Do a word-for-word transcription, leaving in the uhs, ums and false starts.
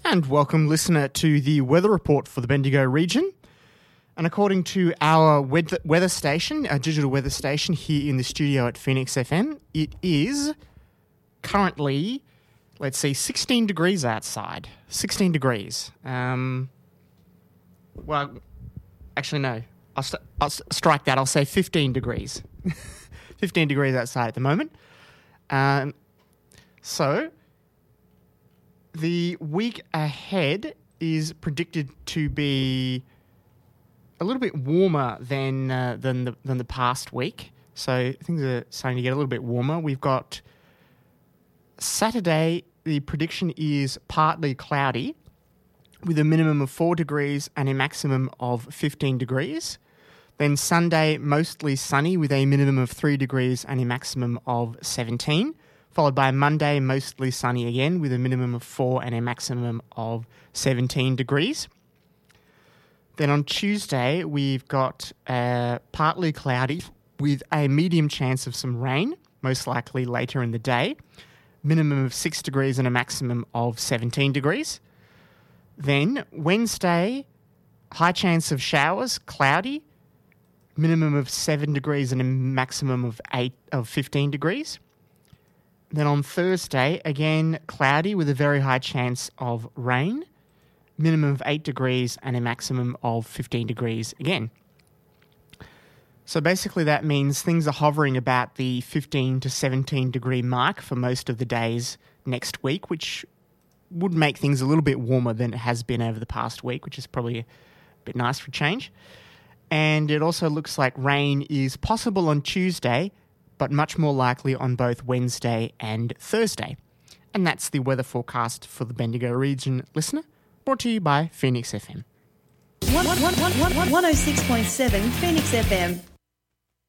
And welcome, listener, to the weather report for the Bendigo region. And according to our weather, weather station, our digital weather station here in the studio at Phoenix F M, it is currently, let's see, sixteen degrees outside. sixteen degrees. Um, well, actually, no. I'll, st- I'll st- strike that. I'll say fifteen degrees. fifteen degrees outside at the moment. Um, so, the week ahead is predicted to be a little bit warmer than uh, than the than the past week. So things are starting to get a little bit warmer. We've got Saturday. The prediction is partly cloudy, with a minimum of four degrees and a maximum of fifteen degrees. Then Sunday, mostly sunny, with a minimum of three degrees and a maximum of seventeen. Followed by Monday, mostly sunny again, with a minimum of four and a maximum of seventeen degrees. Then on Tuesday, we've got uh, partly cloudy with a medium chance of some rain, most likely later in the day. Minimum of six degrees and a maximum of seventeen degrees. Then Wednesday, high chance of showers, cloudy, minimum of seven degrees and a maximum of eight of fifteen degrees. Then on Thursday, again, cloudy with a very high chance of rain, minimum of eight degrees and a maximum of fifteen degrees again. So basically that means things are hovering about the fifteen to seventeen degree mark for most of the days next week, which would make things a little bit warmer than it has been over the past week, which is probably a bit nice for a change. And it also looks like rain is possible on Tuesday, but much more likely on both Wednesday and Thursday. And that's the weather forecast for the Bendigo region, listener, brought to you by Phoenix F M. one oh six point seven Phoenix F M.